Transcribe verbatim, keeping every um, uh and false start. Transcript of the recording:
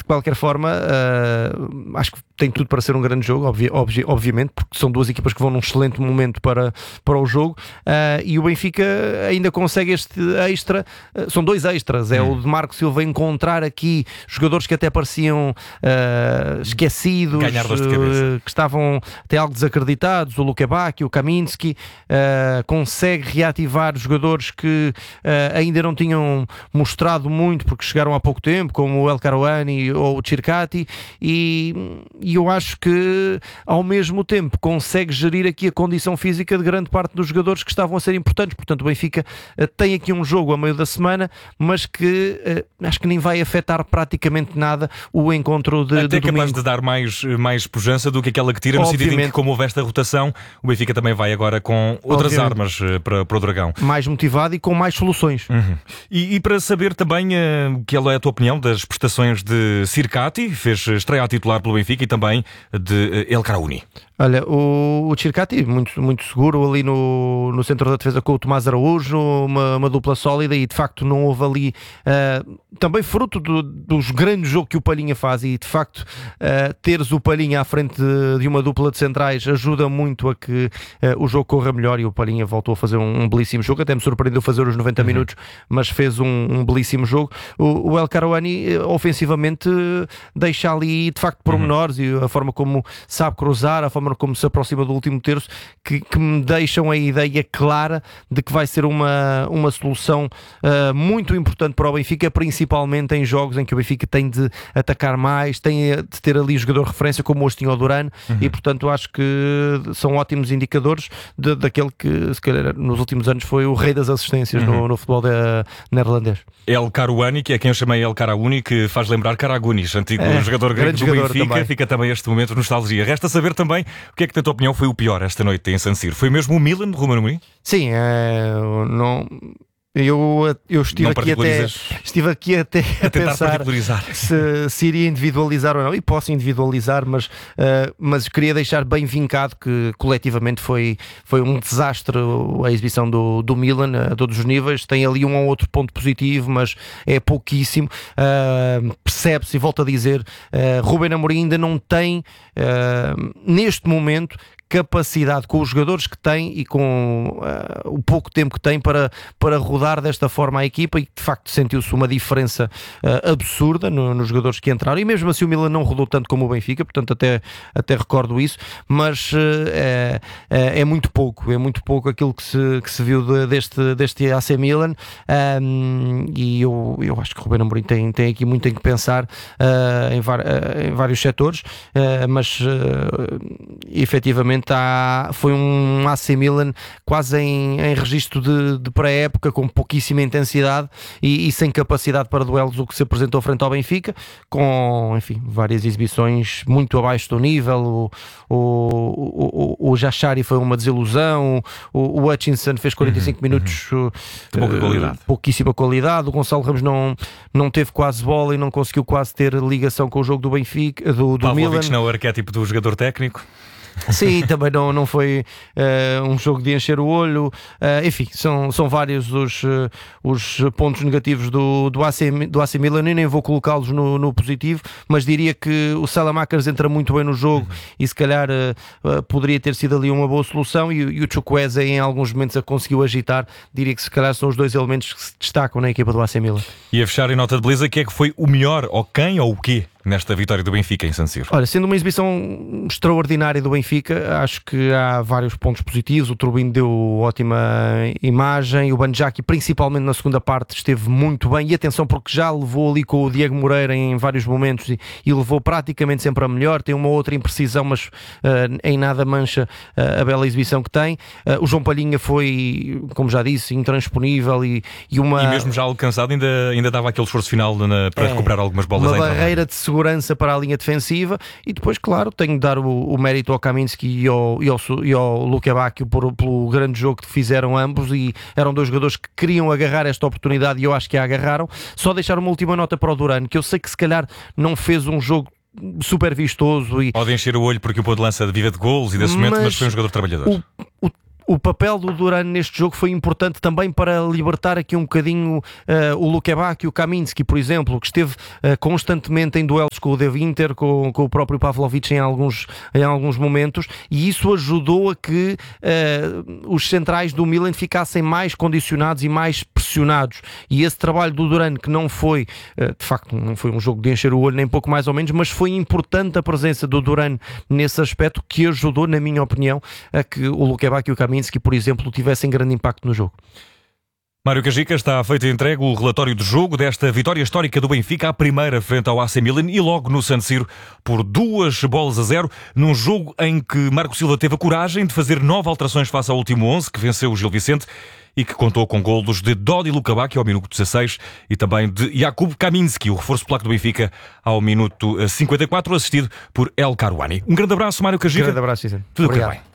qualquer forma, uh, acho que tem tudo para ser um grande jogo, obvi- obvi- obviamente, porque são duas equipas que vão num excelente momento para, para o jogo, uh, e o Benfica ainda consegue este extra, uh, são dois extras, é hum. o de Marco Silva encontrar aqui jogadores que até pareciam uh, esquecidos, ganhar dor de cabeça, uh, que estavam até algo desacreditados, o Luka Bacchio, o Kaminski, uh, consegue reativar jogadores que uh, ainda não tinham mostrado muito porque chegaram há pouco tempo, como o El Karouani ou o Chircati, e, e eu acho que ao mesmo tempo consegue gerir aqui a condição física de grande parte dos jogadores que estavam a ser importantes. Portanto, o Benfica uh, tem aqui um jogo a meio da semana, mas que uh, acho que nem vai afetar praticamente nada o encontro de, até de domingo. Capaz de dar mais, mais pujança do que aquela que tira, no Obviamente. sentido em que, como houve esta rotação, o Benfica também vai agora com outras Obviamente. armas uh, para, para o Dragão. Mais motivado e com mais soluções. Uhum. E, e para saber também uh, qual é a tua opinião das prestações de Chircati, fez estreia a titular pelo Benfica, e também de uh, El Karouani. Olha, o, o Chircati muito, muito seguro ali no, no centro da defesa com o Tomás Araújo, uma, uma dupla sólida, e de facto não houve ali uh, também fruto do, dos grandes jogos que o Palhinha faz, e de facto uh, teres o Palhinha à frente de, de uma dupla de centrais ajuda muito a que uh, o jogo corra melhor, e o Palhinha voltou a fazer um, um belíssimo jogo, até me surpreendeu fazer os noventa uhum. minutos, mas fez um, um belíssimo jogo. O, o El Karouani uh, ofensivamente uh, deixa ali de facto pormenores, uhum. e a forma como sabe cruzar, a forma como se aproxima do último terço, que, que me deixam a ideia clara de que vai ser uma, uma solução uh, muito importante para o Benfica, principalmente em jogos em que o Benfica tem de atacar mais, tem de ter ali jogador de referência como hoje tinha o Duran, uhum. e portanto acho que são ótimos indicadores de, daquele que se calhar nos últimos anos foi o rei das assistências uhum. no, no futebol de, neerlandês. El Karouani, que é quem eu chamei El Karouani, que faz lembrar Karagunis, antigo é, jogador grego do jogador Benfica, também. Fica também este momento de nostalgia. Resta saber também o que é que, na tua opinião, foi o pior esta noite em San Siro. Foi mesmo o Milan, Ruben Amorim? Sim, é, não... Eu, eu estive, aqui até, estive aqui até a, a pensar se, se iria individualizar ou não, e posso individualizar, mas, uh, mas queria deixar bem vincado que coletivamente foi, foi um desastre a exibição do, do Milan a todos os níveis. Tem ali um ou outro ponto positivo, mas é pouquíssimo. Uh, percebe-se, e volto a dizer, uh, Ruben Amorim ainda não tem uh, neste momento capacidade, com os jogadores que tem e com uh, o pouco tempo que tem, para, para rodar desta forma a equipa, e de facto sentiu-se uma diferença uh, absurda no, nos jogadores que entraram, e mesmo assim o Milan não rodou tanto como o Benfica, portanto até, até recordo isso, mas uh, é, é muito pouco, é muito pouco aquilo que se, que se viu de, deste, deste A C Milan, um, e eu, eu acho que o Ruben Amorim tem, tem aqui muito em que pensar uh, em, var, uh, em vários setores, uh, mas uh, efetivamente Tá, foi um A C Milan quase em, em registro de, de pré-época, com pouquíssima intensidade e, e sem capacidade para duelos, o que se apresentou frente ao Benfica, com, enfim, várias exibições muito abaixo do nível. O, o, o, o Jachari foi uma desilusão, o, o Hutchinson fez quarenta e cinco uhum, minutos uhum. de pouca qualidade. Uh, pouquíssima qualidade. O Gonçalo Ramos não, não teve quase bola e não conseguiu quase ter ligação com o jogo do Benfica, do, do Milan. Pavlovic não é o arquétipo do jogador técnico. Sim, também não, não foi uh, um jogo de encher o olho, uh, enfim, são, são vários os, uh, os pontos negativos do, do, A C, do A C Milan. Eu nem vou colocá-los no, no positivo, mas diria que o Salamakers entra muito bem no jogo, uhum. e se calhar uh, uh, poderia ter sido ali uma boa solução, e, e o Chukwueze em alguns momentos a conseguiu agitar. Diria que se calhar são os dois elementos que se destacam na equipa do A C Milan. E a fechar em nota de beleza, que é que foi o melhor, ou quem ou o quê, nesta vitória do Benfica em San Siro? Olha, sendo uma exibição extraordinária do Benfica, acho que há vários pontos positivos. O Turbino deu ótima imagem, o Banjaki, principalmente na segunda parte, esteve muito bem, e atenção, porque já levou ali com o Diego Moreira em vários momentos, e, e levou praticamente sempre a melhor. Tem uma outra imprecisão, mas uh, em nada mancha uh, a bela exibição que tem. Uh, o João Palhinha foi, como já disse, intransponível, e, e uma... E mesmo já alcançado, ainda, ainda dava aquele esforço final na, para é, recuperar algumas bolas. Uma barreira de segurança para a linha defensiva. E depois, claro, tenho de dar o, o mérito ao Kaminski e ao, e ao, e ao Luka Bacchio por, pelo grande jogo que fizeram ambos, e eram dois jogadores que queriam agarrar esta oportunidade, e eu acho que a agarraram. Só deixar uma última nota para o Duran, que eu sei que se calhar não fez um jogo super vistoso e... Pode encher o olho porque o pôr de lança viva de golos e desse momento, mas, mas foi um jogador trabalhador. O, o, o papel do Duran neste jogo foi importante também para libertar aqui um bocadinho uh, o Lukebak e o Kaminski, por exemplo, que esteve uh, constantemente em duelos com o De Winter, com, com o próprio Pavlovic em alguns, em alguns momentos, e isso ajudou a que uh, os centrais do Milan ficassem mais condicionados e mais pressionados. E esse trabalho do Duran, que não foi, uh, de facto, não foi um jogo de encher o olho, nem pouco mais ou menos, mas foi importante a presença do Duran nesse aspecto, que ajudou, na minha opinião, a que o Lukebak e o Kaminski, por exemplo, tivessem grande impacto no jogo. Mário Cajica, está feito e entregue o relatório do jogo desta vitória histórica do Benfica, à primeira frente ao A C Milan e logo no San Siro por duas bolas a zero, num jogo em que Marco Silva teve a coragem de fazer nove alterações face ao último onze, que venceu o Gil Vicente e que contou com golos de Dodi Lukebak ao minuto dezasseis e também de Jakub Kaminski, o reforço polaco do Benfica, ao minuto cinquenta e quatro, assistido por El Karouani. Um grande abraço, Mário Cajica. Um grande abraço, Cícero. Tudo correu bem.